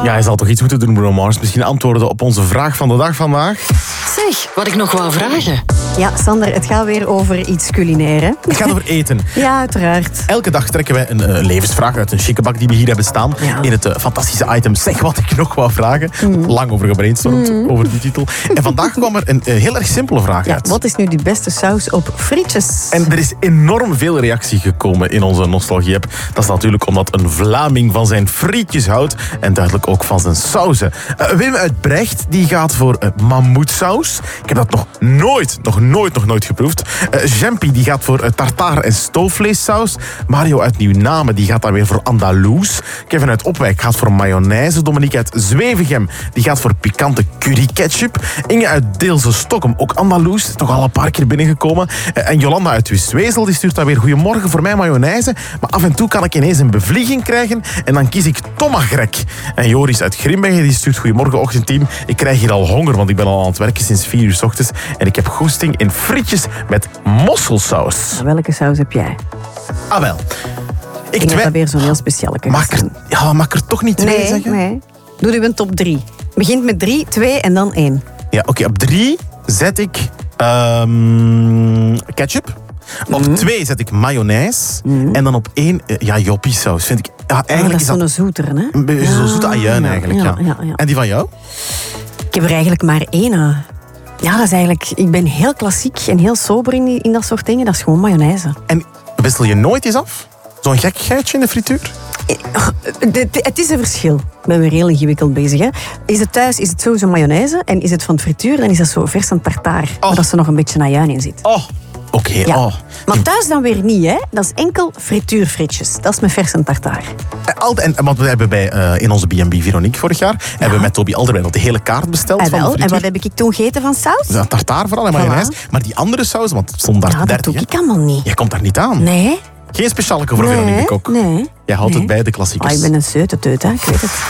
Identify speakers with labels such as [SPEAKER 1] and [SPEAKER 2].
[SPEAKER 1] Ja, hij zal toch iets moeten doen, Bruno Mars. Misschien antwoorden op onze vraag van de dag vandaag.
[SPEAKER 2] Zeg, wat ik nog wou vragen.
[SPEAKER 3] Ja, Sander, het gaat weer over iets culinair, hè?
[SPEAKER 1] Het gaat over eten.
[SPEAKER 3] Ja, uiteraard.
[SPEAKER 1] Elke dag trekken wij een levensvraag uit een chique bak die we hier hebben staan.
[SPEAKER 3] Ja.
[SPEAKER 1] In het fantastische item Zeg wat ik nog wou vragen. Lang over gebrainstormd over die titel. En vandaag kwam er een heel erg simpele vraag
[SPEAKER 3] Ja,
[SPEAKER 1] uit.
[SPEAKER 3] wat is nu de beste saus op frietjes?
[SPEAKER 1] En er is enorm veel reactie gekomen in onze nostalgie-app. Dat is natuurlijk omdat een Vlaming van zijn frietjes houdt. En duidelijk ook van zijn sauzen. Wim uit Brecht die gaat voor mammoetsaus. Ik heb dat nog nooit geproefd. Jempie die gaat voor tartaar en stoofvleessaus. Mario uit Nieuw-Namen die gaat dan weer voor Andaloes. Kevin uit Opwijk gaat voor mayonaise. Dominique uit Zwevegem die gaat voor pikante curry ketchup. Inge uit Deelse Stokkem, ook Andaloes. Toch al een paar keer binnengekomen. En Jolanda uit Wistwezel die stuurt dan weer goedemorgen voor mij mayonaise. Maar af en toe kan ik ineens een bevlieging krijgen. En dan kies ik tomagrek. En Joris uit Grimbergen die stuurt goedemorgen ochtendteam. Ik krijg hier al honger, want ik ben al aan het werken sinds 4 uur 's ochtends. En ik heb goesting in frietjes met mosselsaus.
[SPEAKER 3] Welke saus heb jij?
[SPEAKER 1] Ah wel.
[SPEAKER 3] Ik denk dat dat weer zo'n heel speciale kan zijn.
[SPEAKER 1] Mag ik er toch niet 2 zeggen?
[SPEAKER 3] Nee. Doe u een top 3. Begint met 3, 2 en dan 1.
[SPEAKER 1] Ja, oké. Op 3 zet ik ketchup. Op 2 zet ik mayonaise. En dan op 1, joppiesaus. Vind ik, eigenlijk
[SPEAKER 3] dat is zo'n zoetere, hè?
[SPEAKER 1] een beetje zo'n zoete ajuin eigenlijk. Ja.
[SPEAKER 3] Ja.
[SPEAKER 1] En die van jou?
[SPEAKER 3] Ik heb er eigenlijk maar 1. Ja, dat is eigenlijk... Ik ben heel klassiek en heel sober in dat soort dingen. Dat is gewoon mayonaise.
[SPEAKER 1] En wissel je nooit eens af? Zo'n gekkigheidje in de frituur?
[SPEAKER 3] Het is een verschil. Ik ben weer heel ingewikkeld bezig. Hè. Is het thuis, is het sowieso mayonaise. En is het van het frituur, dan is dat zo vers en tartaar. Waar dat er nog een beetje ajuin in zit.
[SPEAKER 1] Oh, oké.
[SPEAKER 3] Ja.
[SPEAKER 1] Oh.
[SPEAKER 3] Maar thuis dan weer niet, hè. Dat is enkel frituurfrietjes. Dat is met vers en tartaar.
[SPEAKER 1] Want we hebben in onze B&B Veronique vorig jaar... hebben we met Toby Alderweireld de hele kaart besteld van de frituur.
[SPEAKER 3] En wat heb ik toen gegeten van saus?
[SPEAKER 1] Ja, tartaar vooral en mayonaise. Maar die andere saus, want het stond daar 30.
[SPEAKER 3] dat doe ik allemaal niet.
[SPEAKER 1] Jij komt daar niet aan.
[SPEAKER 3] Nee.
[SPEAKER 1] Geen speciale voor Veronique de Kok.
[SPEAKER 3] Nee.
[SPEAKER 1] Jij houdt het bij de klassiekers.
[SPEAKER 3] Ik ben een zeute teut, hè. Ik weet het.